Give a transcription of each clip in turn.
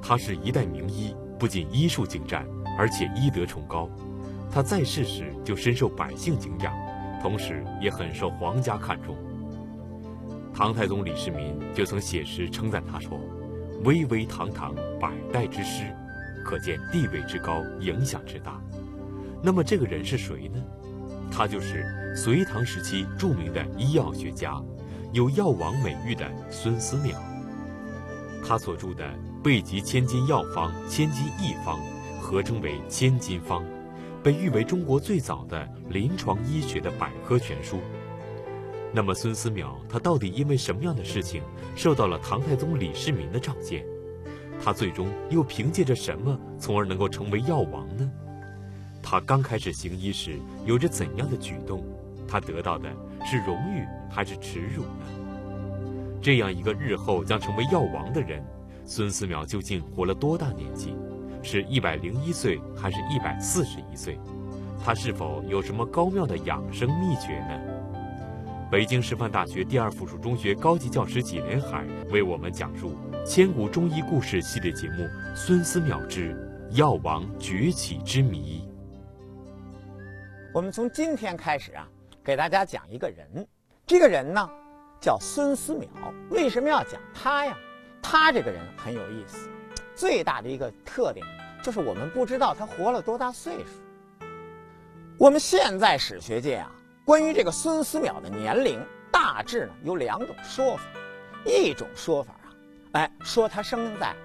他是一代名医，不仅医术精湛，而且医德崇高。他在世时就深受百姓敬仰，同时也很受皇家看重。唐太宗李世民就曾写诗称赞他说：“巍巍堂堂，百代之师，可见地位之高，影响之大。”那么这个人是谁呢？他就是隋唐时期著名的医药学家，有药王美誉的孙思邈。他所著的《备急千金药方》《千金一方》合称为千金方，被誉为中国最早的临床医学的百科全书。那么孙思邈他到底因为什么样的事情受到了唐太宗李世民的召见？他最终又凭借着什么从而能够成为药王呢？他刚开始行医时有着怎样的举动？他得到的是荣誉还是耻辱呢？这样一个日后将成为药王的人，孙思邈究竟活了多大年纪？是101岁还是141岁？他是否有什么高妙的养生秘诀呢？北京师范大学第2附属中学高级教师纪连海为我们讲述千古中医故事系列节目《孙思邈之药王崛起之谜》。 我们从今天开始啊，给大家讲一个人。这个人呢，叫孙思邈。为什么要讲他呀？他这个人很有意思，最大的一个特点就是我们不知道他活了多大岁数。我们现在史学界啊，关于这个孙思邈的年龄，大致呢有2种说法。一种说法啊，说他生在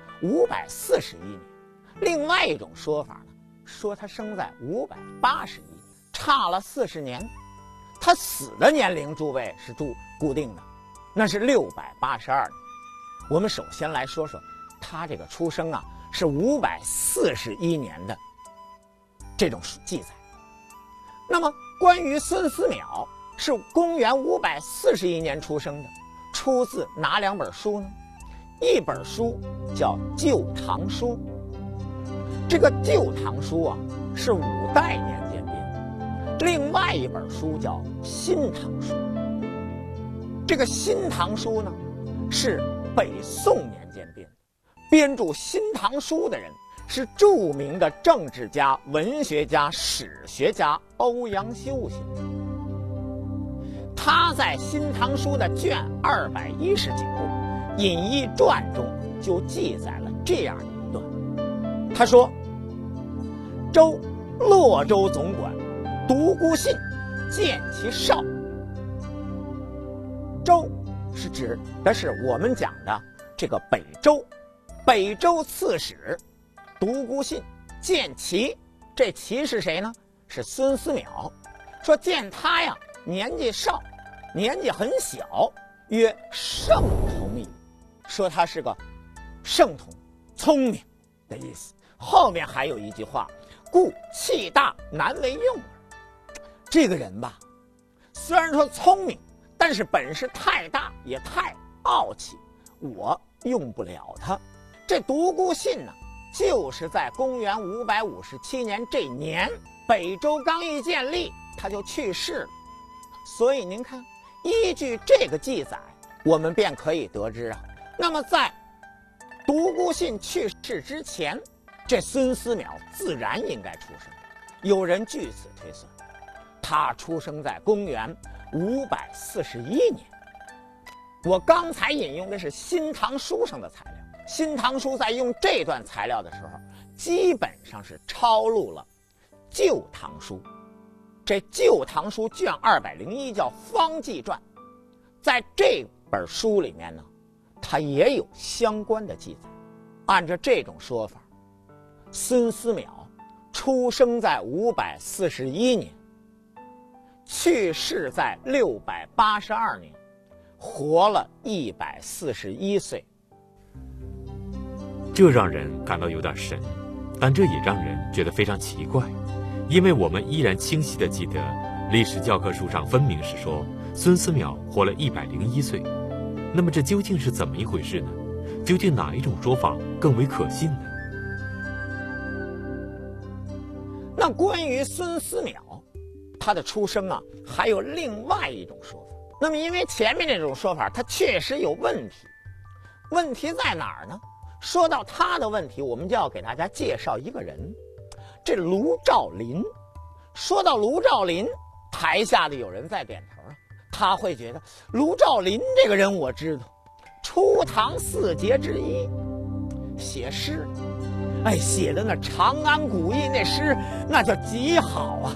541年；另外一种说法呢，说他生在581年，差了40年。他死的年龄，诸位是固定的，那是682年。我们首先来说说他这个出生啊，是541年的这种记载。那么关于孙思邈是公元541年出生的，出自哪2本书呢？一本书叫《旧唐书》，这个《旧唐书》啊是5代年间编的；另外一本书叫《新唐书》。这个《新唐书》呢是北宋年间编的，编著《新唐书》的人是著名的政治家、文学家、史学家欧阳修先生。他在《新唐书》的卷219《隐逸传》中就记载了这样一段，他说：“周洛州总管独孤信见其少。”周是指的是我们讲的这个北周，北周刺史独孤信见其，这其是谁呢？是孙思邈。说见他呀，年纪少，年纪很小，曰圣童矣，说他是个圣童，聪明的意思。后面还有一句话，故气大难为用耳。这个人吧，虽然说聪明，但是本事太大，也太傲气，我用不了他。这独孤信呢，就是在公元557年这年，北周刚一建立，他就去世了。所以您看，依据这个记载，我们便可以得知啊，那么在独孤信去世之前，这孙思邈自然应该出生。有人据此推算，他出生在公元541年。我刚才引用的是《新唐书》上的材料，《新唐书》在用这段材料的时候，基本上是抄录了《旧唐书》。这《旧唐书》卷201叫《方济传》，在这本书里面呢，它也有相关的记载。按照这种说法，孙思邈出生在541年，去世在682年，活了141岁。 这让人感到有点神，但这也让人觉得非常奇怪，因为我们依然清晰地记得历史教科书上分明是说孙思邈活了101岁。那么这究竟是怎么一回事呢？究竟哪一种说法更为可信呢？ 那关于孙思邈他的出生啊，还有另外一种说法。那么因为前面这种说法它确实有问题，问题在哪儿呢？ 说到他的问题，我们就要给大家介绍一个人，这卢照邻。说到卢照邻，台下的有人在点头啊，他会觉得卢照邻这个人我知道，初唐四杰之一，写诗，写的那长安古意那诗那叫极好啊。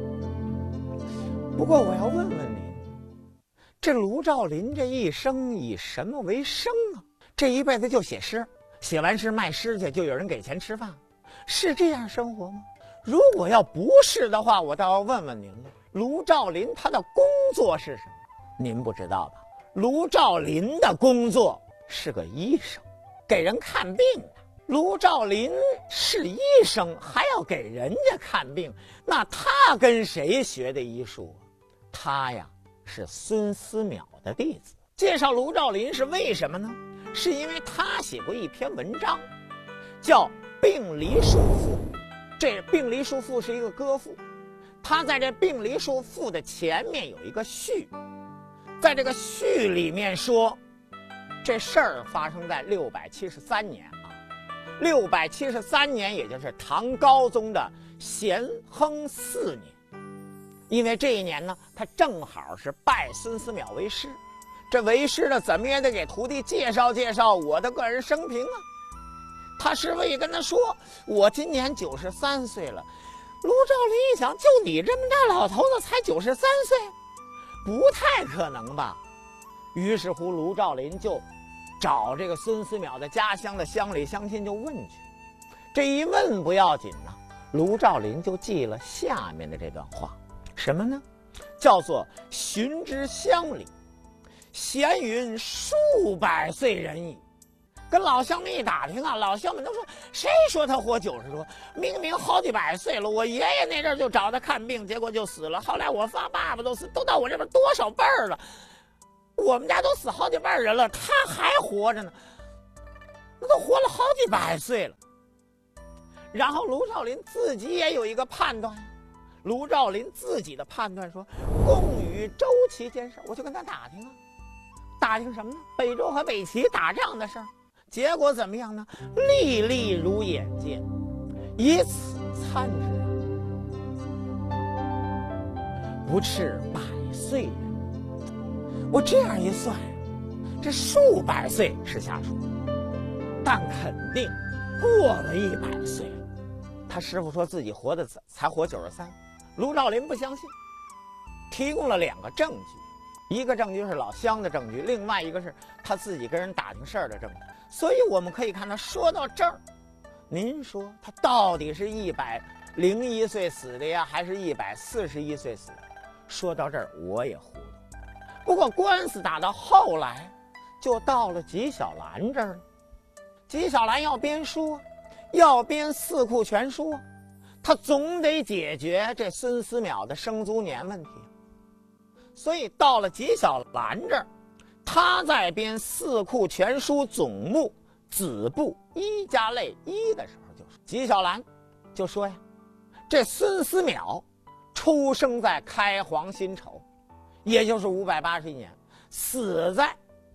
不过我要问问您，这卢照邻这一生以什么为生啊？这一辈子就写诗，写完诗卖诗去，就有人给钱吃饭，是这样生活吗？如果要不是的话，我倒要问问您了，卢照邻他的工作是什么？您不知道吧？卢照邻的工作是个医生，给人看病的。卢照邻是医生，还要给人家看病，那他跟谁学的医术啊？他呀是孙思邈的弟子。介绍卢照邻是为什么呢？是因为他写过一篇文章，叫《病离束赋》。这《病离束赋》是一个歌赋，他在这《病离束赋》的前面有一个序，在这个序里面说，这事儿发生在673年啊，673年也就是唐高宗的咸亨4年，因为这一年呢，他正好是拜孙思邈为师，这为师呢，怎么也得给徒弟介绍介绍我的个人生平啊。他师傅也跟他说，我今年93岁了。卢照邻一想，就你这么大老头子才93岁，不太可能吧。于是乎卢照邻就找这个孙思邈的家乡的乡里乡亲就问去。这一问不要紧呢，卢照邻就记了下面的这段话，什么呢？叫做寻之乡里，闲云数百岁人矣。跟老乡们一打听啊，老乡们都说，谁说他活90多？明明好几百岁了，我爷爷那阵就找他看病，结果就死了。后来我爸爸都死，都到我这边多少辈儿了，我们家都死好几辈人了，他还活着呢，那都活了好几百岁了。然后卢照邻自己也有一个判断，卢照邻自己的判断说，共与周齐间事，我就跟他打听啊，打听什么呢？北周和北齐打仗的事儿。结果怎么样呢？历历如眼见，以此参之，不斥百岁人。我这样一算，这数百岁是瞎说，但肯定过了100岁了。他师傅说自己才活93，卢照邻不相信，提供了2个证据，一个证据是老乡的证据，另外一个是他自己跟人打听事儿的证据。所以我们可以看他说到这儿，您说他到底是101岁死的呀，还是141岁死的？说到这儿我也糊涂。不过官司打到后来，就到了纪晓岚这儿了。纪晓岚要编书，要编《四库全书》，他总得解决这孙思邈的生卒年问题。所以到了纪晓岚这儿，他在编《四库全书》总目子部1加类1的时候就说，纪晓岚就说呀，这孙思邈出生在开皇辛丑，也就是581年，死在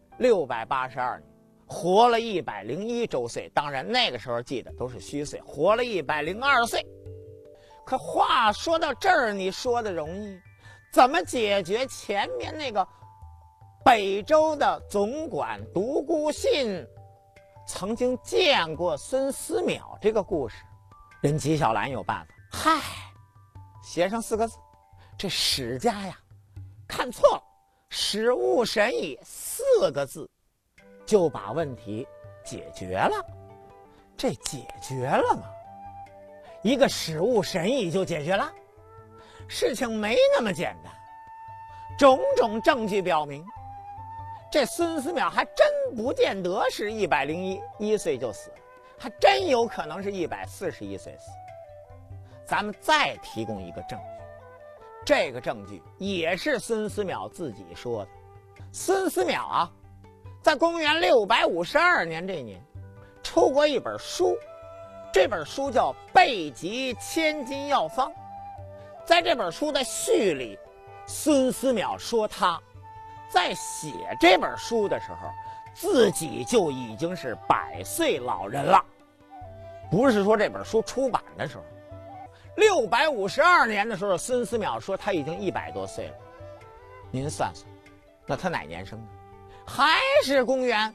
682年，活了101周岁。当然那个时候记得都是虚岁，活了102岁。可话说到这儿，你说的容易，怎么解决前面那个北周的总管独孤信曾经见过孙思邈这个故事？人纪晓岚有办法，写上4个字，这史家呀看错了，史无神矣4个字就把问题解决了。这解决了吗？一个史无神矣就解决了？事情没那么简单。种种证据表明，这孙思邈还真不见得是101岁就死了，还真有可能是141岁死。咱们再提供一个证据，这个证据也是孙思邈自己说的。孙思邈啊，在公元652年这年出过一本书，这本书叫《备急千金药方》。在这本书的序里，孙思邈说他在写这本书的时候， 自己就已经是100岁老人了。不是说这本书出版的时候，652年的时候，孙思邈说他已经100多岁了。您算算，那他哪年生的？还是公元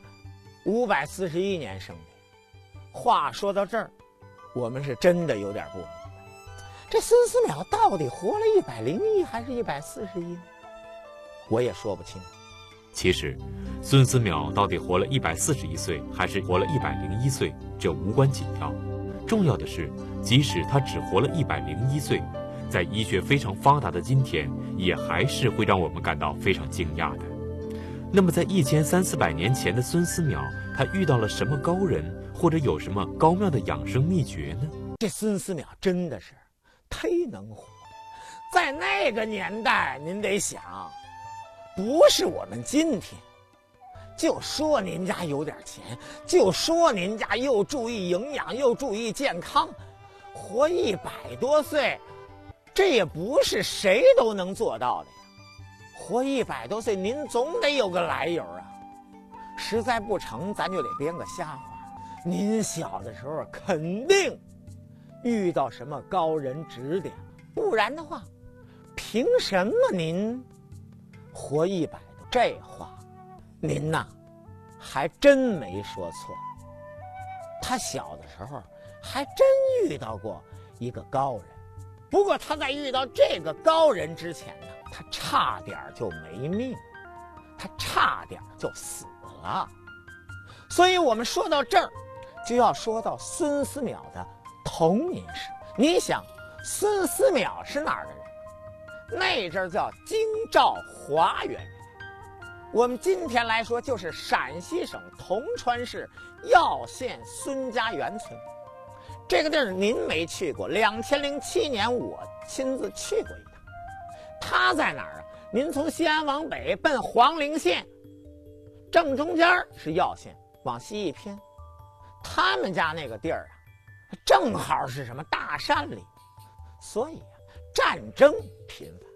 541年生的。话说到这儿，我们是真的有点不明白，这孙思邈到底活了101还是141呢？我也说不清。 其实，孙思邈到底活了141岁还是活了101岁，这无关紧要。重要的是，即使他只活了101岁，在医学非常发达的今天，也还是会让我们感到非常惊讶的。那么，在1300-400年前的孙思邈，他遇到了什么高人，或者有什么高妙的养生秘诀呢？ 这孙思邈真的是忒能活。在那个年代，您得想，不是我们今天，就说您家有点钱，就说您家又注意营养又注意健康，活100多岁，这也不是谁都能做到的呀。活100多岁，您总得有个来由啊。实在不成，咱就得编个瞎话。您小的时候肯定遇到什么高人指点，不然的话，凭什么您活100多？这话，您呐，还真没说错。他小的时候还真遇到过一个高人，不过他在遇到这个高人之前呢，他差点就没命，他差点就死了。所以我们说到这儿，就要说到孙思邈的童年史。你想，孙思邈是哪儿的人？那阵儿叫京兆华原人。我们今天来说，就是陕西省铜川市耀县孙家园村。这个地儿您没去过，2007年我亲自去过一趟。它在哪儿啊？您从西安往北奔黄陵县，正中间是耀县，往西一偏，他们家那个地儿啊，正好是什么大山里，所以啊，战争频繁。